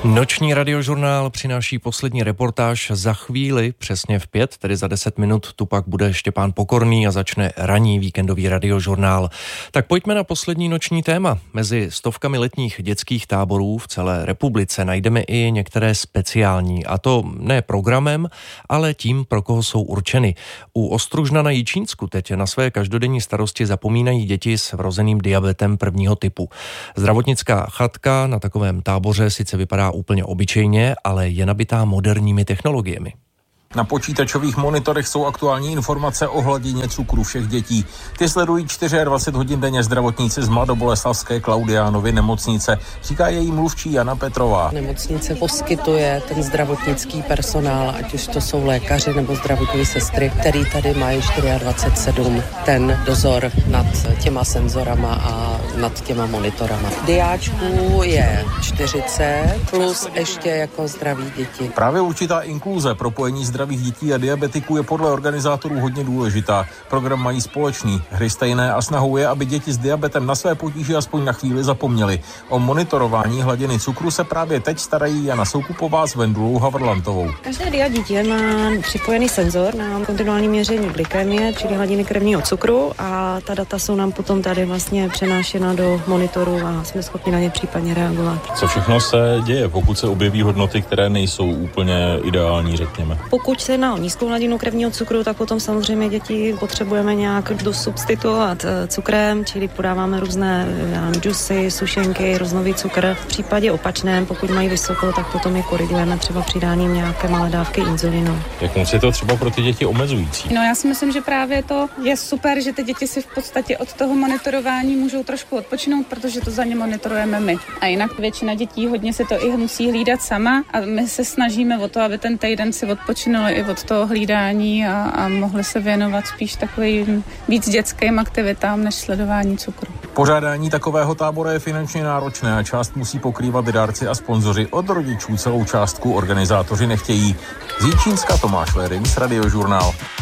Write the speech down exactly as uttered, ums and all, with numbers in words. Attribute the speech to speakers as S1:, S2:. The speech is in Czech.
S1: Noční radiožurnál přináší poslední reportáž za chvíli, přesně v pět, tedy za deset minut, tu pak bude Štěpán Pokorný a začne ranní víkendový radiožurnál. Tak pojďme na poslední noční téma. Mezi stovkami letních dětských táborů v celé republice najdeme i některé speciální, a to ne programem, ale tím, pro koho jsou určeny. U Ostružna na Jičínsku teď na své každodenní starosti zapomínají děti s vrozeným diabetem prvního typu. Zdravotnická chatka na takovém táboře sice vypadá úplně obyčejně, ale je nabitá moderními technologiemi.
S2: Na počítačových monitorech jsou aktuální informace o hladině cukru všech dětí. Ty sledují dvacet čtyři hodin denně zdravotníci z mladoboleslavské Klaudiánovy nemocnice, říká její mluvčí Jana Petrová.
S3: Nemocnice poskytuje ten zdravotnický personál, ať už to jsou lékaři nebo zdravotní sestry, který tady mají dvacet čtyři sedm ten dozor nad těma senzorama a nad těma monitorama. Diáčků je čtyřicet plus ještě jako zdraví děti.
S2: Právě určitá inkluze, propojení zdravých dětí a diabetiků je podle organizátorů hodně důležitá. Program mají společný, hry stejné a snahou je, aby děti s diabetem na své potíže aspoň na chvíli zapomněli. O monitorování hladiny cukru se právě teď starají Jana Soukupová s Vendulou Havrlantovou.
S4: Každé dia dítě má připojený senzor na kontinuální měření glykemie, čili hladiny krevního cukru, a ta data jsou nám potom tady vlastně přenášena do monitoru a jsme schopni na ně případně reagovat.
S5: Co všechno se děje, pokud se objeví hodnoty, které nejsou úplně ideální, řekněme?
S4: Pokud se jedná o nízkou hladinu krevního cukru, tak potom samozřejmě děti potřebujeme nějak dosubstituovat cukrem, čili podáváme různé džusy, sušenky, roznový cukr. V případě opačném, pokud mají vysoko, tak potom je korigujeme třeba přidáním nějaké malé dávky inzulinu.
S5: Jak moc je to třeba pro ty děti omezující?
S6: No, já si myslím, že právě to je super, že ty děti si v podstatě od toho monitorování můžou trošku odpočinout, protože to za ně monitorujeme my. A jinak většina dětí hodně se to i musí hlídat sama a my se snažíme o to, aby ten týden si odpočinuli i od toho hlídání a, a mohli se věnovat spíš takovým víc dětským aktivitám než sledování cukru.
S2: Pořádání takového tábora je finančně náročné a část musí pokrývat dárci a sponzoři. Od rodičů celou částku organizátoři nechtějí. Z Jičínska Tomáš Lérinc, Radiožurnál.